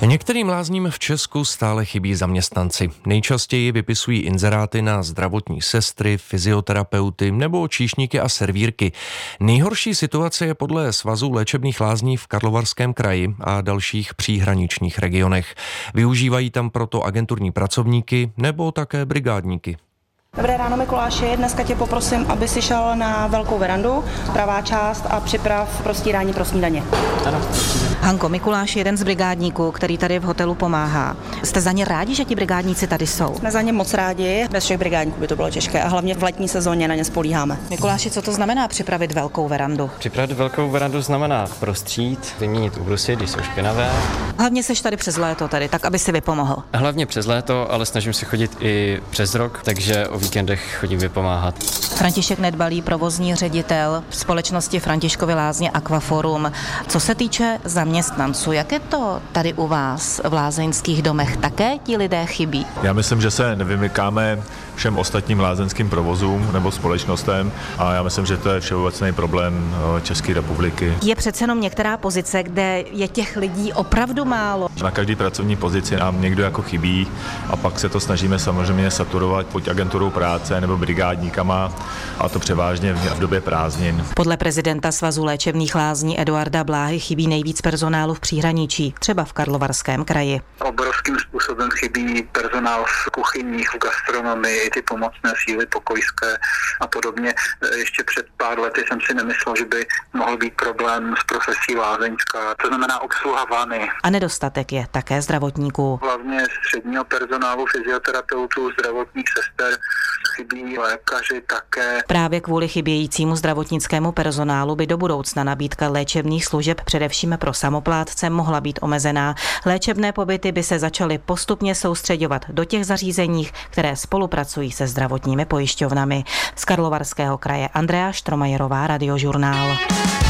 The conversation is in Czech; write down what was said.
Některým lázním v Česku stále chybí zaměstnanci. Nejčastěji vypisují inzeráty na zdravotní sestry, fyzioterapeuty nebo číšníky a servírky. Nejhorší situace je podle Svazu léčebných lázní v Karlovarském kraji a dalších příhraničních regionech. Využívají tam proto agenturní pracovníky nebo také brigádníky. Dobré ráno, Mikuláši. Dneska tě poprosím, aby si šel na velkou verandu, pravá část, a připrav prostírání pro snídaně. Ano. Hanko, Mikuláš je jeden z brigádníků, který tady v hotelu pomáhá. Jste za ně rádi, že ti brigádníci tady jsou? Jsme za ně moc rádi. Bez všech brigádníků by to bylo těžké a hlavně v letní sezóně na ně spolíháme. Mikuláši, co to znamená připravit velkou verandu? Připravit velkou verandu znamená prostřít, vyměnit úbrusy, když jsou špinavé. Hlavně seš tady přes léto tady, tak aby si vypomohl. Hlavně přes léto, ale snažím se chodit i přes rok, takže o víkendech chodím vypomáhat. František Nedbalý, provozní ředitel společnosti Františkovy lázně Aquaforum. Co se týče zaměstnanců, jak je to tady u vás v lázeňských domech? Také ti lidé chybí? Já myslím, že se nevymykáme všem ostatním lázeňským provozům nebo společnostem a já myslím, že to je všeobecný problém České republiky. Je přece jenom některá pozice, kde je těch lidí opravdu málo. Na každé pracovní pozici nám někdo jako chybí a pak se to snažíme samozřejmě saturovat buď agenturou práce nebo brigádníkama, a to převážně v době prázdnin. Podle prezidenta Svazu léčebných lázní Eduarda Bláhy chybí nejvíc personálu v příhraničí, třeba v Karlovarském kraji. Obrovským způsobem chybí personál v kuchyních, v gastronomii, ty pomocné síly pokojské a podobně. Ještě před pár lety jsem si nemyslel, že by mohl být problém s profesí lázeňská, to znamená obsluha vany. A nedostatek je také zdravotníků. Hlavně středního personálu, fyzioterapeutů, zdravotních sester, chybí lékaři také. Právě kvůli chybějícímu zdravotnickému personálu by do budoucna nabídka léčebných služeb především pro samoplátce mohla být omezená. Léčebné pobyty by se začaly postupně soustřeďovat do těch zařízeních, které spolupracují se zdravotními pojišťovnami. Z Karlovarského kraje Andrea Štromajerová, Radiožurnál.